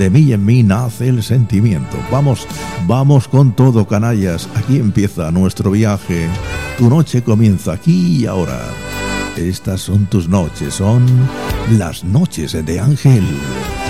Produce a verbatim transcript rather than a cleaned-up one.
de mí y en mí nace el sentimiento. Vamos, vamos con todo, canallas. Aquí empieza nuestro viaje. Tu noche comienza aquí y ahora. Estas son tus noches, son las noches de Ángel.